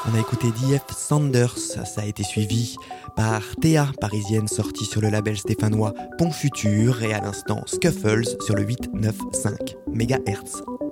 On a écouté DF Sanders, ça a été suivi par Théa, parisienne, sortie sur le label stéphanois Pont Futur, et à l'instant Scuffles sur le 895 MHz.